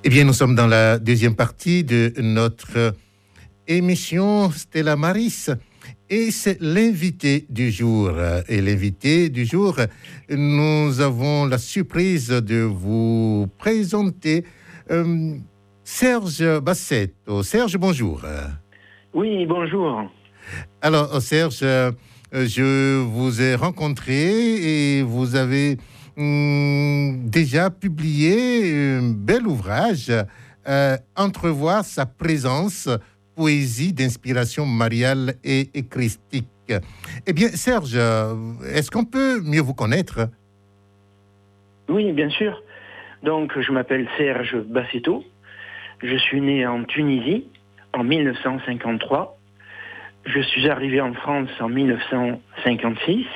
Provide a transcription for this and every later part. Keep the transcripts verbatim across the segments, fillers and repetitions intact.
Eh bien, nous sommes dans la deuxième partie de notre émission Stella Maris et c'est l'invité du jour. Et l'invité du jour, nous avons la surprise de vous présenter euh, Serge Bassetto. Serge, bonjour. Oui, bonjour. Alors, Serge, euh, je vous ai rencontré et vous avez hum, déjà publié un bel ouvrage, euh, Entrevoir sa présence, poésie d'inspiration mariale et, et christique. Eh bien, Serge, est-ce qu'on peut mieux vous connaître? Oui, bien sûr. Donc, je m'appelle Serge Bassetto. Je suis né en Tunisie en mille neuf cent cinquante-trois. Je suis arrivé en France en mille neuf cent cinquante-six.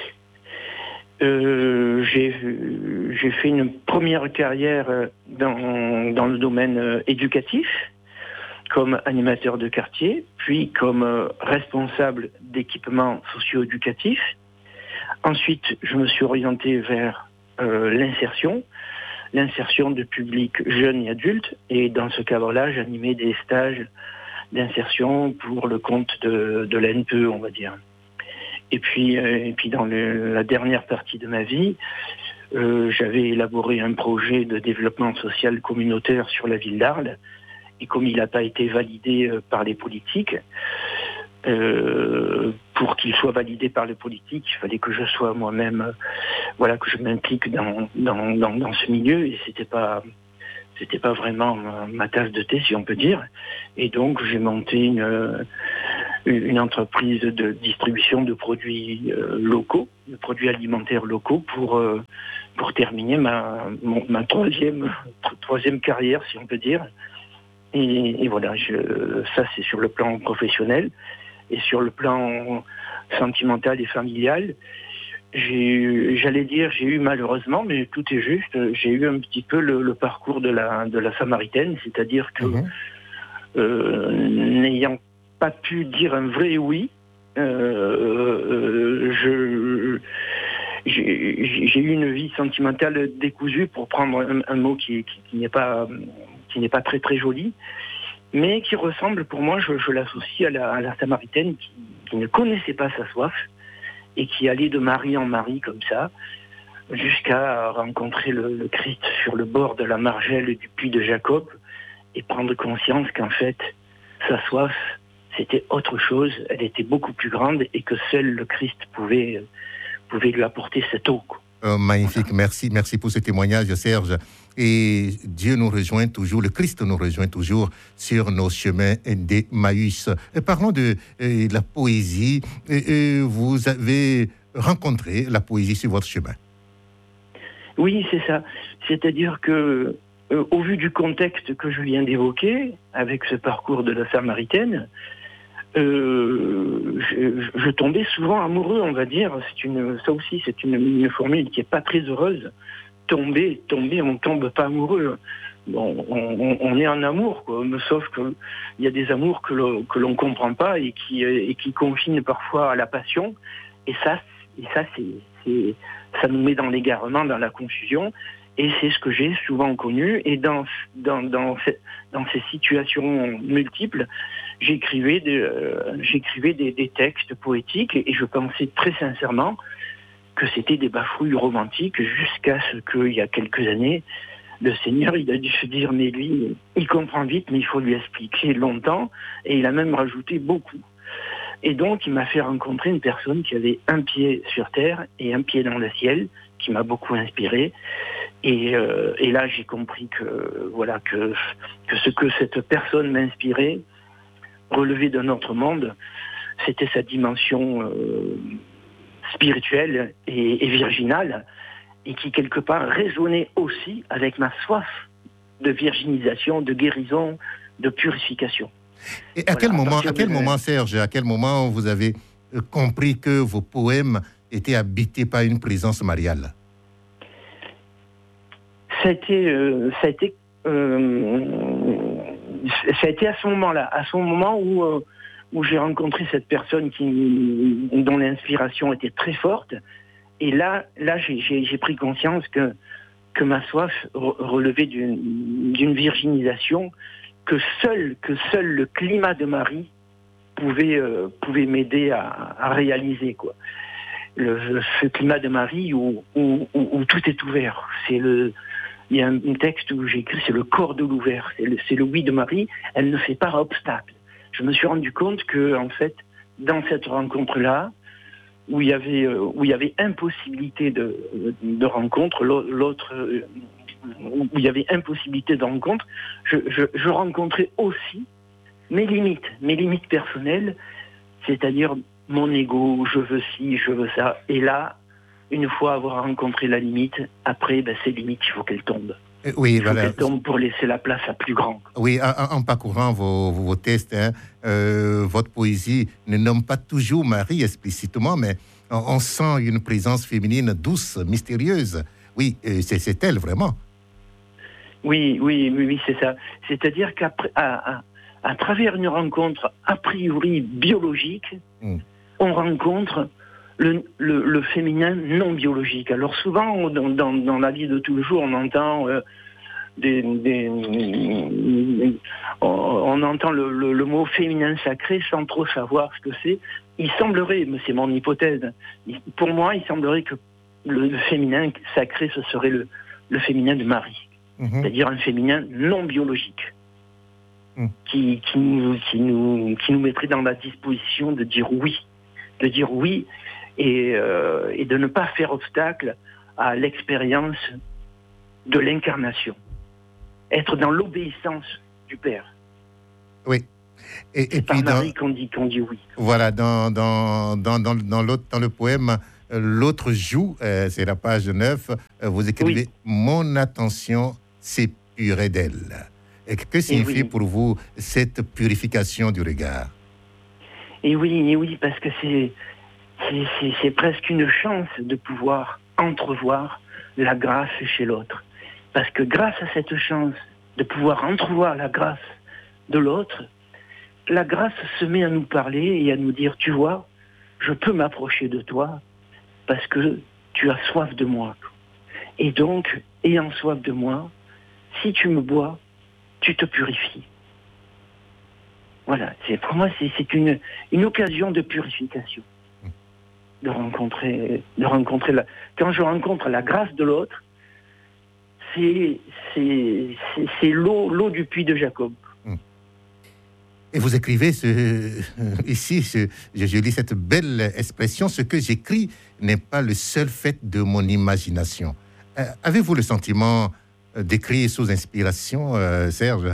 Euh, j'ai, j'ai fait une première carrière dans, dans le domaine éducatif, comme animateur de quartier, puis comme responsable d'équipements socio-éducatifs. Ensuite, je me suis orienté vers euh, l'insertion, l'insertion de publics jeunes et adultes. Et dans ce cadre-là, j'animais des stages d'insertion pour le compte de, de l'A N P E, on va dire. Et puis, euh, et puis dans le, la dernière partie de ma vie, euh, j'avais élaboré un projet de développement social communautaire sur la ville d'Arles. Et comme il n'a pas été validé euh, par les politiques, euh, pour qu'il soit validé par les politiques, il fallait que je sois moi-même, euh, voilà, que je m'implique dans, dans, dans, dans ce milieu. Et c'était pas... C'était pas vraiment ma tasse de thé, si on peut dire. Et donc, j'ai monté une, une entreprise de distribution de produits locaux, de produits alimentaires locaux, pour, pour terminer ma, mon, ma troisième, troisième carrière, si on peut dire. Et, et voilà, je, ça, c'est sur le plan professionnel. Et sur le plan sentimental et familial, J'ai, j'allais dire, j'ai eu malheureusement, mais tout est juste, j'ai eu un petit peu le, le parcours de la, de la Samaritaine, c'est-à-dire que mmh. euh, n'ayant pas pu dire un vrai oui, euh, euh, je, j'ai, j'ai eu une vie sentimentale décousue, pour prendre un, un mot qui, qui, qui n'est pas, qui n'est pas très très joli, mais qui ressemble pour moi, je, je l'associe à la, à la Samaritaine qui, qui ne connaissait pas sa soif, et qui allait de mari en mari comme ça, jusqu'à rencontrer le, le Christ sur le bord de la margelle du puits de Jacob, et prendre conscience qu'en fait, sa soif, c'était autre chose, elle était beaucoup plus grande, et que seul le Christ pouvait, pouvait lui apporter cette eau. Oh, magnifique, voilà. merci, merci pour ce témoignage, Serge. Et Dieu nous rejoint toujours, le Christ nous rejoint toujours sur nos chemins d'Emmaüs. Et parlons de, de la poésie. Et, et vous avez rencontré la poésie sur votre chemin. Oui, c'est ça. C'est-à-dire que, euh, au vu du contexte que je viens d'évoquer, avec ce parcours de la Samaritaine, euh, je, je tombais souvent amoureux, on va dire. C'est une, ça aussi, c'est une, une formule qui n'est pas très heureuse. Tomber, tomber, on tombe pas amoureux. Bon, on, on est en amour, quoi. Sauf qu'il y a des amours que l'on, que l'on comprend pas et qui, et qui confinent parfois à la passion. Et ça, et ça, c'est, c'est, ça nous met dans l'égarement, dans la confusion. Et c'est ce que j'ai souvent connu. Et dans, dans, dans, ces, dans ces situations multiples, j'écrivais, de, euh, j'écrivais des, des textes poétiques et je pensais très sincèrement que c'était des bafouilles romantiques, jusqu'à ce qu'il y a quelques années, le Seigneur, il a dû se dire, mais lui, il comprend vite, mais il faut lui expliquer longtemps, et il a même rajouté beaucoup. Et donc, il m'a fait rencontrer une personne qui avait un pied sur terre et un pied dans le ciel, qui m'a beaucoup inspiré. Et, euh, et là, j'ai compris que, voilà, que, que ce que cette personne m'inspirait relevait d'un autre monde, c'était sa dimension euh, spirituelle et, et virginale, et qui quelque part résonnait aussi avec ma soif de virginisation, de guérison, de purification. Et à voilà, quel moment, à quel de... moment, Serge, à quel moment vous avez compris que vos poèmes étaient habités par une présence mariale? Ça a été, euh, ça a été, euh, ça a été à ce moment-là, à ce moment où euh, où j'ai rencontré cette personne qui, dont l'inspiration était très forte. Et là, là j'ai, j'ai, j'ai pris conscience que que ma soif re- relevait d'une, d'une virginisation que seul, que seul le climat de Marie pouvait, euh, pouvait m'aider à, à réaliser, quoi. Le, ce climat de Marie où, où, où, où tout est ouvert. C'est le, il y a un, un texte où j'ai écrit, c'est le corps de l'ouvert. C'est le, c'est le oui de Marie. Elle ne fait pas obstacle. Je me suis rendu compte que, en fait, dans cette rencontre-là, où il y avait, où il y avait impossibilité de, de rencontre, l'autre, où il y avait impossibilité de rencontre, je, je, je rencontrais aussi mes limites, mes limites personnelles, c'est-à-dire mon ego, je veux ci, je veux ça. Et là, une fois avoir rencontré la limite, après, ben, ces limites, il faut qu'elles tombent. Oui, il faut voilà. qu'elles tombent pour laisser la place à plus grand. Oui, en, en parcourant vos, vos textes, hein, euh, votre poésie ne nomme pas toujours Marie explicitement, mais on, on sent une présence féminine douce, mystérieuse. Oui, c'est, c'est elle vraiment. Oui, oui, oui, oui, c'est ça. C'est-à-dire qu'à à, à travers une rencontre a priori biologique, mm. on rencontre le, le, le féminin non biologique. Alors souvent, dans, dans, dans la vie de tous les jours, on entend... Euh, Des, des, on entend le, le, le mot féminin sacré sans trop savoir ce que c'est. Il semblerait, mais c'est mon hypothèse, pour moi, il semblerait que le, le féminin sacré, ce serait le, le féminin de Marie. Mmh. C'est-à-dire un féminin non biologique. Mmh. Qui, qui, nous, qui, nous, qui nous mettrait dans la disposition de dire oui. De dire oui et, euh, et de ne pas faire obstacle à l'expérience de l'incarnation. Être dans l'obéissance du Père. Oui. Et, et c'est puis par Marie dans, qu'on dit, qu'on dit oui. Voilà, dans, dans, dans, dans, dans, l'autre, dans le poème, l'autre joue, euh, c'est la page neuf, euh, vous écrivez oui. « Mon attention s'épurait d'elle ». Et que signifie oui. pour vous cette purification du regard? Et oui, et oui, parce que c'est, c'est, c'est, c'est presque une chance de pouvoir entrevoir la grâce chez l'autre. Parce que grâce à cette chance de pouvoir entrevoir la grâce de l'autre, la grâce se met à nous parler et à nous dire, tu vois, je peux m'approcher de toi parce que tu as soif de moi. Et donc, ayant soif de moi, si tu me bois, tu te purifies. Voilà, c'est, pour moi, c'est, c'est une, une occasion de purification. De rencontrer, de rencontrer la... Quand je rencontre la grâce de l'autre, c'est, c'est, c'est, c'est l'eau, l'eau du puits de Jacob. Et vous écrivez ce, ici, ce, je, je lis cette belle expression, ce que j'écris n'est pas le seul fait de mon imagination. Euh, avez-vous le sentiment d'écrire sous inspiration, euh, Serge?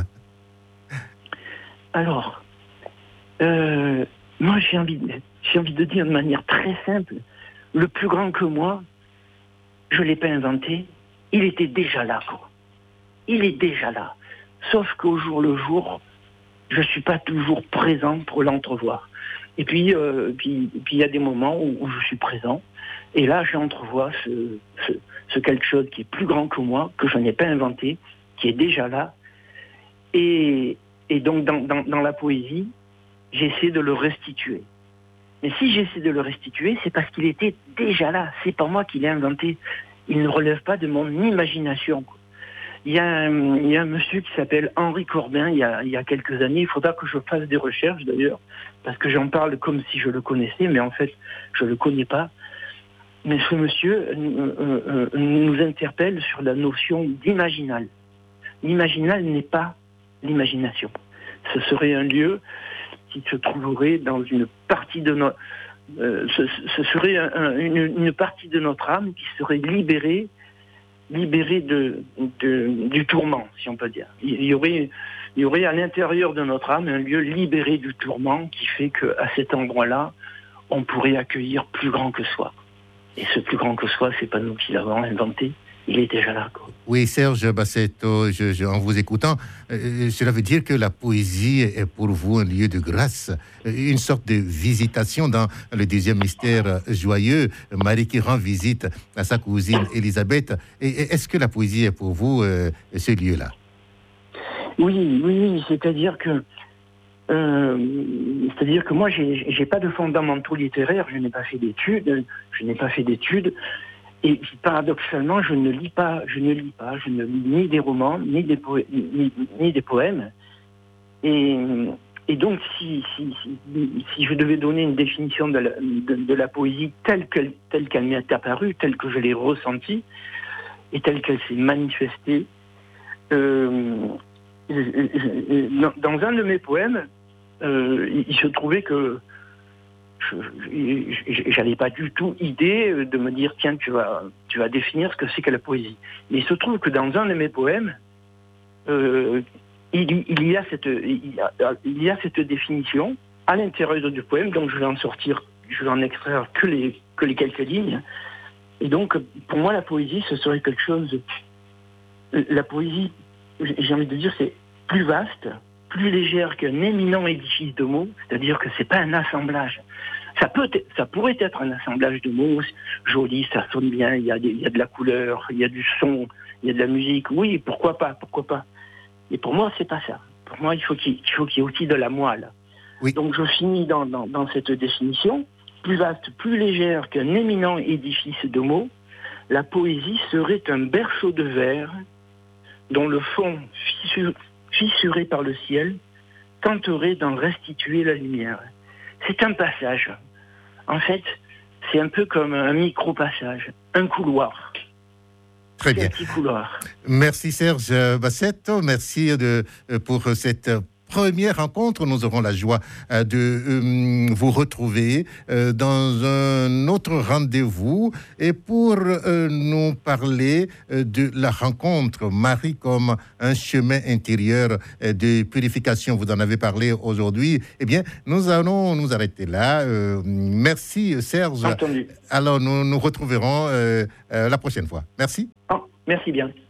Alors, euh, moi j'ai envie, de, j'ai envie de dire de manière très simple, le plus grand que moi, je ne l'ai pas inventé, il était déjà là, quoi. Il est déjà là. Sauf qu'au jour le jour, je ne suis pas toujours présent pour l'entrevoir. Et puis, euh, puis, puis il y a des moments où, où je suis présent, et là j'entrevois ce, ce, ce quelque chose qui est plus grand que moi, que je n'ai pas inventé, qui est déjà là. Et, et donc dans, dans, dans la poésie, j'essaie de le restituer. Mais si j'essaie de le restituer, c'est parce qu'il était déjà là. C'est pas moi qui l'ai inventé. Il ne relève pas de mon imagination, quoi. Il y, a un, il y a un monsieur qui s'appelle Henri Corbin, il y, a, il y a quelques années. Il faudra que je fasse des recherches, d'ailleurs, parce que j'en parle comme si je le connaissais, mais en fait, je ne le connais pas. Mais ce monsieur euh, euh, nous interpelle sur la notion d'imaginal. L'imaginal n'est pas l'imagination. Ce serait un lieu qui se trouverait dans une partie de notre... Euh, ce, ce serait un, un, une, une partie de notre âme qui serait libérée libéré de, de, du tourment, si on peut dire. Il y aurait, il y aurait à l'intérieur de notre âme un lieu libéré du tourment qui fait qu'à cet endroit-là, on pourrait accueillir plus grand que soi. Et ce plus grand que soi, c'est pas nous qui l'avons inventé, il est déjà là, quoi. Oui, Serge Bassetto, je, je, en vous écoutant, euh, cela veut dire que la poésie est pour vous un lieu de grâce, une sorte de visitation dans le deuxième mystère joyeux, Marie qui rend visite à sa cousine Élisabeth. Et, et est-ce que la poésie est pour vous euh, ce lieu-là? Oui, oui, c'est-à-dire que euh, c'est-à-dire que moi, j'ai, j'ai pas de fondamentaux littéraires, je n'ai pas fait d'études, je n'ai pas fait d'études. et paradoxalement, je ne lis pas, je ne lis pas, je ne lis ni des romans, ni des, poè- ni, ni des poèmes. Et, et donc, si, si, si, si je devais donner une définition de la, de, de la poésie telle qu'elle, telle qu'elle m'est apparue, telle que je l'ai ressentie, et telle qu'elle s'est manifestée, euh, dans un de mes poèmes, euh, il se trouvait que je n'avais pas du tout idée de me dire tiens, tu vas, tu vas définir ce que c'est que la poésie. Mais il se trouve que dans un de mes poèmes, euh, il, il, y a cette, il, y a, il y a cette définition à l'intérieur du poème, donc je vais en sortir, je vais en extraire que les, que les quelques lignes. Et donc, pour moi, la poésie, ce serait quelque chose. La poésie, j'ai envie de dire, c'est plus vaste, plus légère qu'un éminent édifice de mots, c'est-à-dire que c'est pas un assemblage. Ça peut, être, ça pourrait être un assemblage de mots joli, ça sonne bien, il y a, des, il y a de la couleur, il y a du son, il y a de la musique. Oui, pourquoi pas, pourquoi pas. Mais pour moi, c'est pas ça. Pour moi, il faut qu'il, il faut qu'il y ait aussi de la moelle. Oui. Donc, je finis dans, dans, dans cette définition. Plus vaste, plus légère qu'un éminent édifice de mots, la poésie serait un berceau de verre dont le fond fissuré par le ciel tenterait d'en restituer la lumière. C'est un passage. En fait, c'est un peu comme un micro-passage, un couloir. Très bien. Un petit couloir. Merci Serge Bassetto, merci de, pour cette première rencontre. Nous aurons la joie de euh, vous retrouver euh, dans un autre rendez-vous et pour euh, nous parler euh, de la rencontre Marie comme un chemin intérieur euh, de purification. Vous en avez parlé aujourd'hui. Eh bien, nous allons nous arrêter là. Euh, merci Serge. Entendu. Alors, nous nous retrouverons euh, euh, la prochaine fois. Merci. Oh, merci bien.